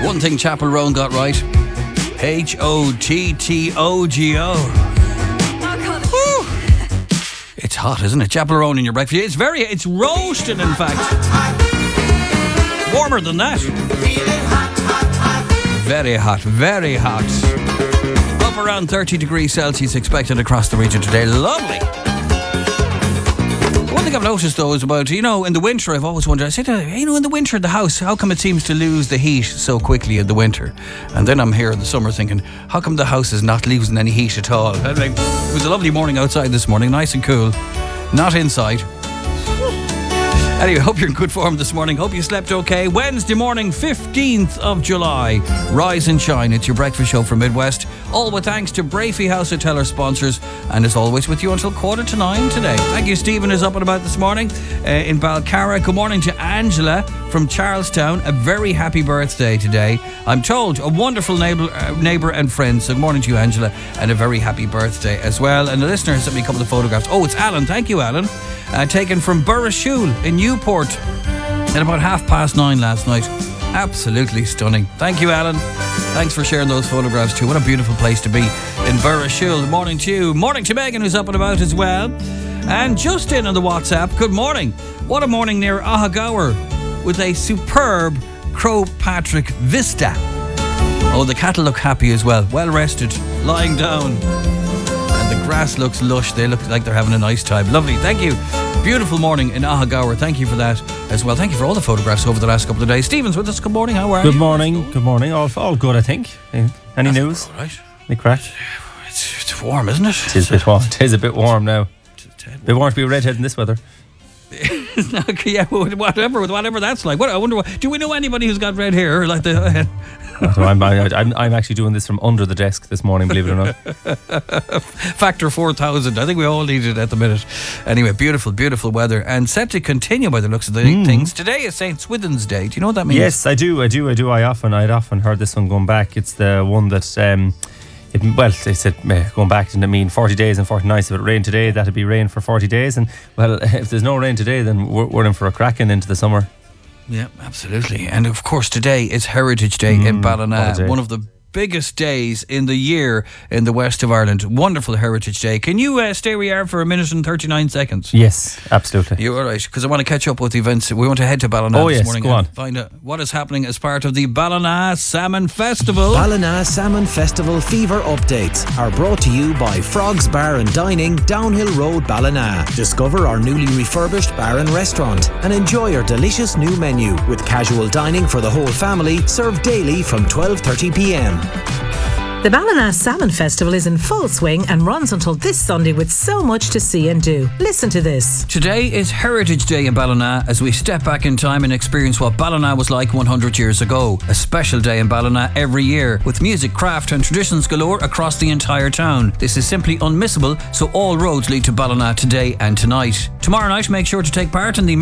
One thing Chapel Roan got right. Hottogo. It's hot, isn't it? Chapel Roan in your breakfast. It's roasting, in fact. Warmer than that. Very hot, very hot. Up around 30 degrees Celsius expected across the region today. Lovely. One thing I've noticed though is about, in the winter I've always wondered, I said, in the winter the house, how come it seems to lose the heat so quickly in the winter? And then I'm here in the summer thinking, how come the house is not losing any heat at all? It was a lovely morning outside this morning, nice and cool, not inside. Anyway, hope you're in good form this morning. Hope you slept okay. Wednesday morning, 15th of July. Rise and shine. It's your breakfast show from Midwest. All with thanks to Brafey House Hotel, our sponsors. And as always, with you until 8:45 today. Thank you, Stephen is up and about this morning in Balcarra. Good morning to Angela from Charlestown. A very happy birthday today. I'm told a wonderful neighbour and friend. So good morning to you, Angela. And a very happy birthday as well. And the listener has sent me a couple of photographs. Oh, it's Alan. Thank you, Alan. Taken from Burrishoole in Newport at about 9:30 last night. Absolutely stunning. Thank you, Alan. Thanks for sharing those photographs too. What a beautiful place to be in Burrishoole. Morning to you. Morning to Megan, who's up and about as well. And Justin on the WhatsApp. Good morning. What a morning near Ahagower with a superb Crowpatrick vista. Oh, the cattle look happy as well. Well rested, lying down. The grass looks lush. They look like they're having a nice time. Lovely. Thank you. Beautiful morning in Ahagower. Thank you for that as well. Thank you for all the photographs over the last couple of days. Stephen's with us. Good morning. How are you? Good morning. Good morning. All good, I think. Any news? All right. Any crack? It's warm, isn't it? It is a bit warm. It is a bit warm now. A bit warm to be a redhead in this weather. Yeah, whatever that's like. I wonder. Do we know anybody who's got red hair like the? I'm actually doing this from under the desk this morning, believe it or not. Factor 4,000. I think we all need it at the minute. Anyway, beautiful, beautiful weather and set to continue by the looks of the things. Today is St. Swithin's Day. Do you know what that means? Yes, I do. I'd often heard this one going back. It's the one that they said going back didn't mean 40 days and 40 nights. If it rained today, that'd be rain for 40 days. And well, if there's no rain today, then we're in for a cracking into the summer. Yeah, absolutely. And of course, today is Heritage Day in Ballina, one of the biggest days in the year in the west of Ireland. Wonderful Heritage Day. Can you stay where you are for 1 minute and 39 seconds? Yes, absolutely. You're all right, because I want to catch up with the events. We want to head to Ballina this morning go on. and find out what is happening as part of the Ballina Salmon Festival. Ballina Salmon Festival fever updates are brought to you by Frogs Bar and Dining, Downhill Road, Ballina. Discover our newly refurbished bar and restaurant and enjoy our delicious new menu with casual dining for the whole family, served daily from 12:30 p.m. The Ballina Salmon Festival is in full swing and runs until this Sunday with so much to see and do. Listen to this. Today is Heritage Day in Ballina as we step back in time and experience what Ballina was like 100 years ago. A special day in Ballina every year with music, craft and traditions galore across the entire town. This is simply unmissable, so all roads lead to Ballina today and tonight. Tomorrow night, make sure to take part in the